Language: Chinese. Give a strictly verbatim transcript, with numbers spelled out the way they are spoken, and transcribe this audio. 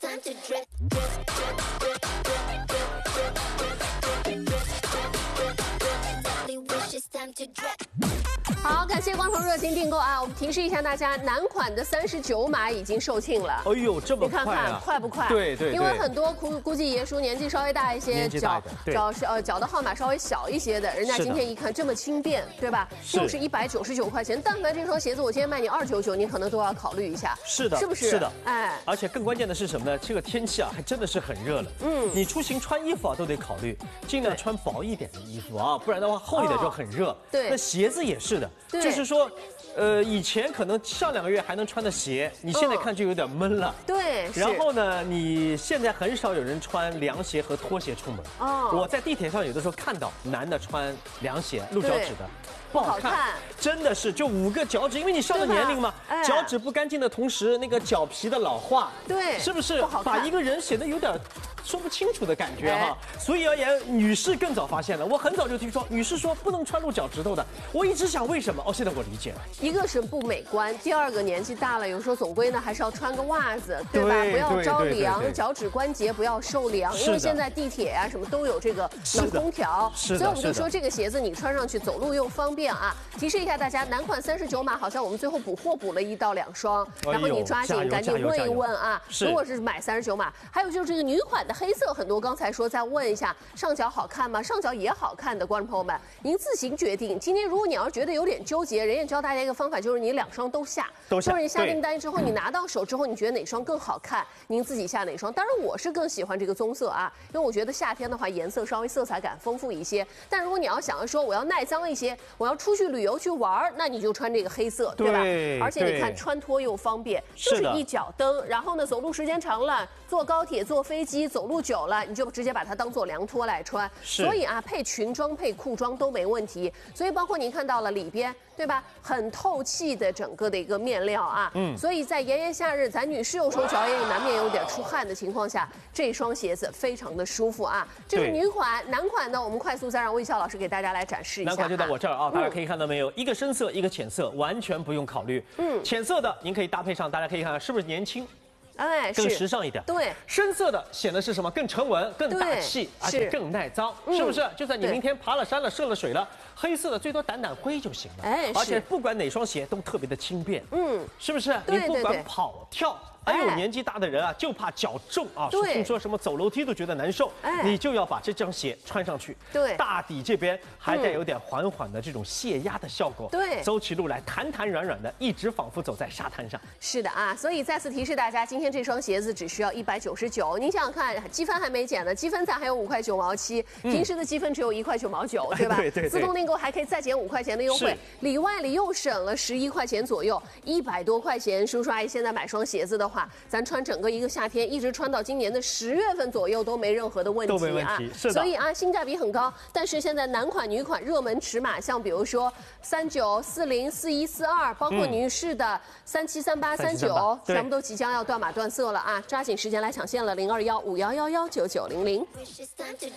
time to drip, drip, drip, drip, drip, drip, drip, drip, drip. Exactly wish it's time to drip. 好，感谢光头热情订购啊！我们提示一下大家，男款的三十九码已经售罄了。 哎呦，这么快啊！ 你看看快不快？ 对对对。 因为很多估估计爷叔年纪稍微大一些，脚脚是呃脚的号码稍微小一些的，人家今天一看这么轻便，对吧？就是一百九十九块钱。但凡这双鞋子我今天卖你二九九，你可能都要考虑一下。 是的， 是不是？ 是的， 哎。 而且更关键的是什么呢？这个天气啊，还真的是很热了。嗯。你出行穿衣服啊，都得考虑，尽量穿薄一点的衣服啊，不然的话厚一点就很热。 对。 那鞋子也是的，就是说。呃，以前可能上两个月还能穿的鞋，你现在看就有点闷了。 对。 然后呢，你现在很少有人穿凉鞋和拖鞋出门。哦。我在地铁上有的时候看到男的穿凉鞋，露脚趾的。不好看，真的是就五个脚趾，因为你上了年龄嘛，脚趾不干净的同时，那个脚皮的老化， 对， 是不是把一个人显得有点说不清楚的感觉哈？所以而言，女士更早发现了。我很早就听说，女士说不能穿露脚趾头的。我一直想为什么？哦，现在我理解了。 一个是不美观，第二个年纪大了，有时候总归呢还是要穿个袜子，对吧？不要着凉，脚趾关节不要受凉，因为现在地铁啊什么都有这个冷空调，所以我们就说这个鞋子你穿上去走路又方便。啊，提示一下大家，男款三十九码，好像我们最后补货补了一到两双，然后你抓紧赶紧问一问啊。如果是买三十九码，还有就是这个女款的黑色，很多刚才说再问一下，上脚好看吗？上脚也好看的观众朋友们，您自行决定。今天如果你要是觉得有点纠结，人家教大家一个方法，就是你两双都下， 都下， 就是你下订单之后，你拿到手之后，你觉得哪双更好看，您自己下哪双。当然我是更喜欢这个棕色啊，因为我觉得夏天的话颜色稍微色彩感丰富一些。但如果你要想要说我要耐脏一些，我要出去旅游去玩，那你就穿这个黑色，对吧？ 对， 而且你看穿脱又方便，就是一脚蹬。然后呢，走路时间长了，坐高铁、坐飞机，走路久了，你就直接把它当做凉拖来穿。所以啊，配裙装、配裤装都没问题。所以包括您看到了里边，对吧？很透气的整个的一个面料啊。嗯。所以在炎炎夏日，咱女士有时候脚也难免有点出汗的情况下，这双鞋子非常的舒服啊。这是女款，男款呢，我们快速再让魏笑老师给大家来展示一下。 男款就在我这儿啊，大家可以看到没有？一个深色，一个浅色，完全不用考虑。嗯，浅色的您可以搭配上，大家可以看看是不是年轻， 哎， 更时尚一点。 对， 深色的显得是什么？更沉稳、更大气，而且更耐脏，是不是？就算你明天爬了山了、涉了水了，黑色的最多掸掸灰就行了。哎，而且不管哪双鞋都特别的轻便。嗯，是不是？你不管跑跳。还有年纪大的人啊，就怕脚重啊，听说什么走楼梯都觉得难受，你就要把这双鞋穿上去。 对， 大底这边还带有点缓缓的这种泄压的效果。 对， 走起路来弹弹软软的，一直仿佛走在沙滩上。 是的啊，所以再次提示大家，今天这双鞋子只需要一百九十九。您想想看，积分还没减呢，积分才还有五块九毛七，平时的积分只有一块九毛九，对吧？ 对对。 自动订购还可以再减五块钱的优惠，里外里又省了十一块钱左右，一百多块钱。叔叔阿姨现在买双鞋子的话，咱穿整个一个夏天，一直穿到今年的十月份左右都没任何的问题啊， 都没问题，是的。 所以啊，性价比很高。但是现在男款、女款热门尺码，像比如说三九、四零、四一、四二，包括女士的三七、三八、三九，全部都即将要断码断色了啊！抓紧时间来抢现了，零二幺五幺幺幺九九零零。